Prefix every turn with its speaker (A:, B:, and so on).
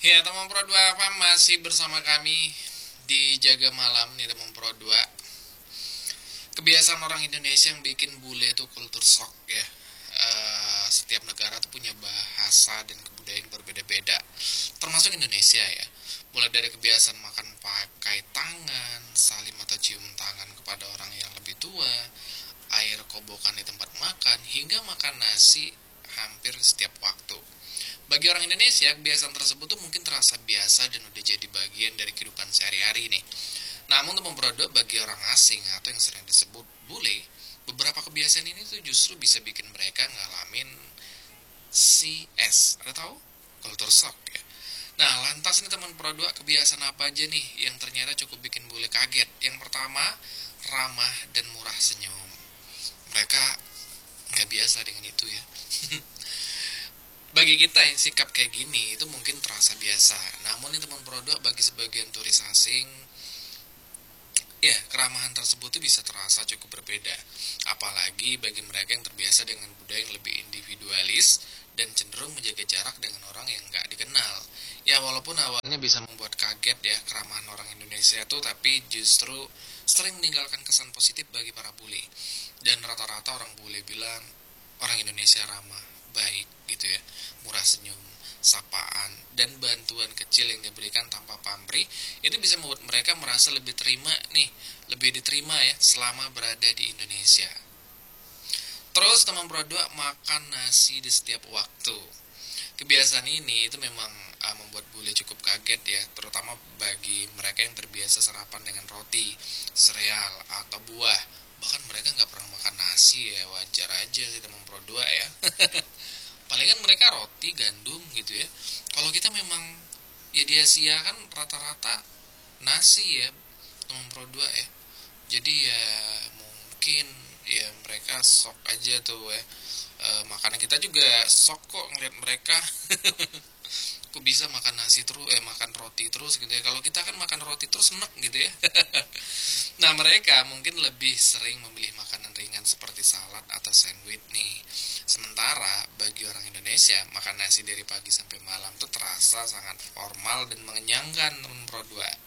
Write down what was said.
A: Ya, teman Pro 2 apa masih bersama kami di Jaga Malam nih teman Pro 2. Kebiasaan orang Indonesia yang bikin bule itu kultur shock ya. Setiap negara tuh punya bahasa dan kebudayaan yang berbeda-beda. Termasuk Indonesia ya. Mulai dari kebiasaan makan pakai tangan, salim atau cium tangan kepada orang yang lebih tua, air kobokan di tempat makan, hingga makan nasi hampir setiap waktu. Bagi orang Indonesia, kebiasaan tersebut tuh mungkin terasa biasa dan udah jadi bagian dari kehidupan sehari-hari nih. Namun untuk memproduk bagi orang asing atau yang sering disebut bule, beberapa kebiasaan ini tuh justru bisa bikin mereka ngalamin CS, ada tahu? Culture shock ya. Nah, lantas nih teman Pro 2, kebiasaan apa aja nih yang ternyata cukup bikin bule kaget? Yang pertama, ramah dan murah senyum. Mereka nggak biasa dengan itu ya. Bagi kita yang sikap kayak gini itu mungkin terasa biasa. Namun ini teman produk bagi sebagian turis asing, ya keramahan tersebut itu bisa terasa cukup berbeda. Apalagi bagi mereka yang terbiasa dengan budaya yang lebih individualis dan cenderung menjaga jarak dengan orang yang nggak dikenal. Ya walaupun awalnya bisa membuat kaget ya keramahan orang Indonesia itu, tapi justru sering meninggalkan kesan positif bagi para bule. Dan rata-rata orang bule bilang orang Indonesia ramah, baik gitu ya, murah senyum, sapaan, dan bantuan kecil yang diberikan tanpa pamrih itu bisa membuat mereka merasa lebih terima nih, lebih diterima ya selama berada di Indonesia. Terus teman berdua makan nasi di setiap waktu. Kebiasaan ini itu memang membuat bule cukup kaget ya, terutama bagi mereka yang terbiasa sarapan dengan roti, sereal, atau buah. Bahkan mereka nggak pernah makan nasi ya, wajar aja sih teman Pro 2 ya. Palingan mereka roti, gandum gitu ya. Kalau kita memang ya di Asia kan rata-rata nasi ya teman Pro 2 ya. Jadi ya mungkin ya mereka sok aja tuh ya. Makanan kita juga sok kok ngeliat mereka. Kok bisa makan nasi terus, makan roti terus gitu ya. Kalau kita kan makan roti terus enak gitu ya. Nah mereka mungkin lebih sering memilih makanan ringan seperti salad atau sandwich nih. Sementara bagi orang Indonesia makan nasi dari pagi sampai malam tuh terasa sangat formal dan mengenyangkan teman Pro 2.